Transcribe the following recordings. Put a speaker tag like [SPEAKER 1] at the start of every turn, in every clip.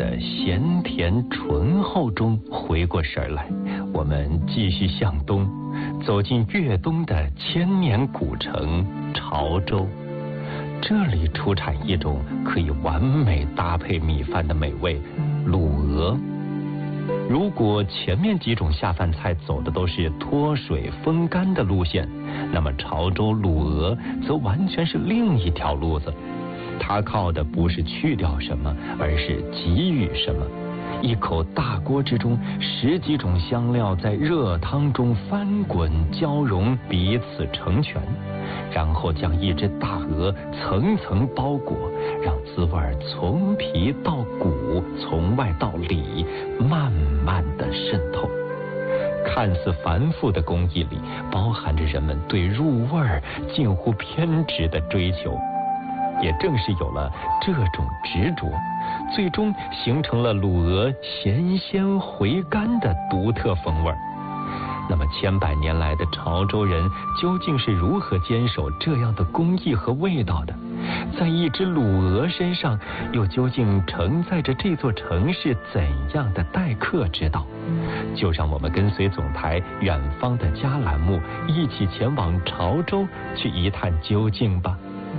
[SPEAKER 1] 的咸甜醇厚中回过神来，我们继续向东，走进粤东的千年古城潮州。这里出产一种可以完美搭配米饭的美味——卤鹅。如果前面几种下饭菜走的都是脱水风干的路线，那么潮州卤鹅则完全是另一条路子。它靠的不是去掉什么，而是给予什么。一口大锅之中，10几种香料在热汤中翻滚交融，彼此成全，然后将一只大鹅层层包裹，让滋味从皮到骨，从外到里，慢慢地渗透。看似繁复的工艺里，包含着人们对入味近乎偏执的追求。也正是有了这种执着，最终形成了卤鹅咸鲜回甘的独特风味。那么千百年来的潮州人究竟是如何坚守这样的工艺和味道的？在一只卤鹅身上，又究竟承载着这座城市怎样的待客之道？就让我们跟随总台远方的家栏目，一起前往潮州去一探究竟吧。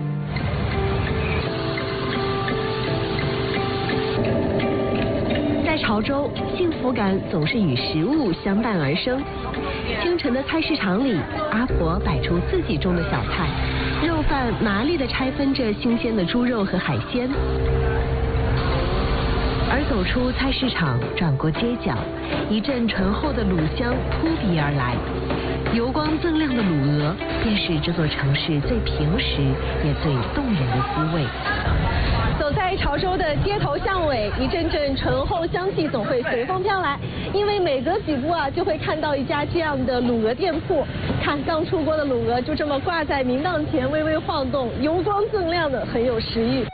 [SPEAKER 2] 在潮州，幸福感总是与食物相伴而生。清晨的菜市场里，阿婆摆出自己种的小菜，肉贩麻利地拆分着新鲜的猪肉和海鲜。而走出菜市场，转过街角，一阵醇厚的卤香扑鼻而来。油光锃亮的卤鹅，便是这座城市最平实也最动人的滋味。走在潮州的街头巷尾，一阵阵醇厚香气总会随风飘来，因为每隔几步就会看到一家这样的卤鹅店铺。看刚出锅的卤鹅就这么挂在明档前微微晃动，油光锃亮的，很有食欲。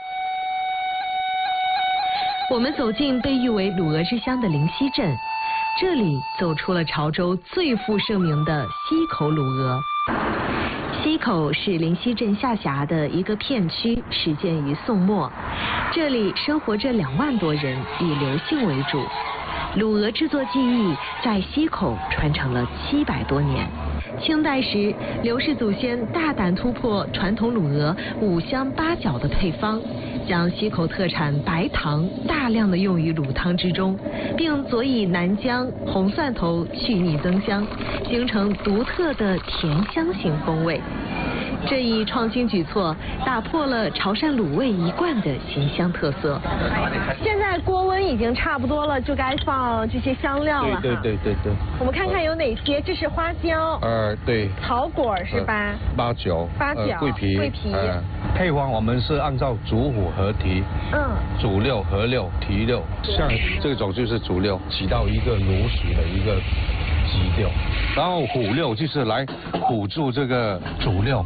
[SPEAKER 2] 我们走进被誉为卤鹅之乡的灵溪镇，这里走出了潮州最负盛名的溪口卤鹅。溪口是灵溪镇下辖的一个片区，始建于宋末。这里生活着2万多人，以刘姓为主。卤鹅制作技艺在溪口传承了700多年。清代时，刘氏祖先大胆突破传统卤鹅5香8角的配方，将溪口特产白糖大量的用于卤汤之中，并佐以南姜、红蒜头去腻增香，形成独特的甜香型风味。这一创新举措打破了潮汕卤味一贯的咸香特色。现在锅温已经差不多了，就该放这些香料了。
[SPEAKER 3] 对。
[SPEAKER 2] 我们看看有哪些，这是花椒。
[SPEAKER 3] 对。
[SPEAKER 2] 草果是吧？
[SPEAKER 3] 八角。桂皮。配方我们是按照主虎合提。主料、合料、提料，像这种就是主料，起到一个卤水的一个基调，然后辅料就是来辅助这个主料。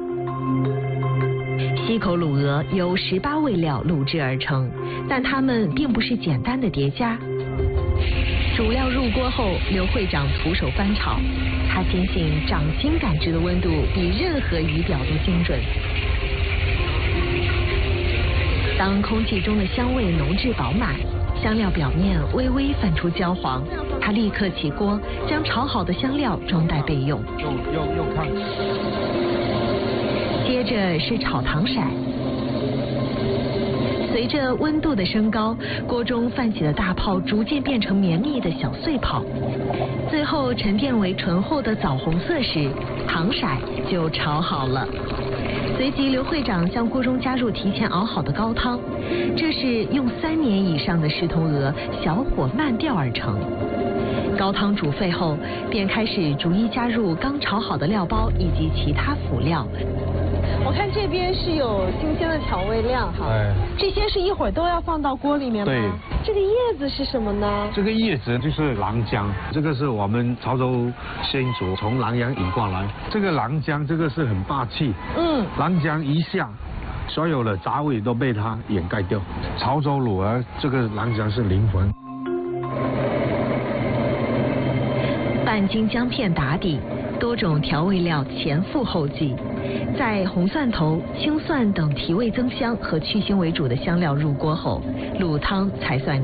[SPEAKER 2] 溪口卤鹅由18味料卤制而成，但它们并不是简单的叠加。主料入锅后，刘会长徒手翻炒，他坚信掌心感知的温度比任何仪表都精准。当空气中的香味浓质饱满，香料表面微微泛出焦黄，他立刻起锅，将炒好的香料装袋备用。
[SPEAKER 3] 又看。
[SPEAKER 2] 接着是炒糖色，随着温度的升高，锅中泛起的大泡逐渐变成绵密的小碎泡，最后沉淀为醇厚的枣红色时，糖色就炒好了。随即刘会长向锅中加入提前熬好的高汤，这是用3年以上的狮头鹅小火慢吊而成。高汤煮沸后，便开始逐一加入刚炒好的料包以及其他辅料。我看这边是有新鲜的调味料哈，这些是一会儿都要放到锅里面吗？
[SPEAKER 3] 对。
[SPEAKER 2] 这个叶子是什么呢？
[SPEAKER 3] 这个叶子就是郎姜，这个是我们潮州先祖从南洋引过来。这个郎姜这个是很霸气，郎姜一下，所有的杂味都被它掩盖掉。潮州卤鹅这个郎姜是灵魂。
[SPEAKER 2] 半斤姜片打底，多种调味料前赴后继，在红蒜头、青蒜等提味增香和去腥为主的香料入锅后，卤汤才算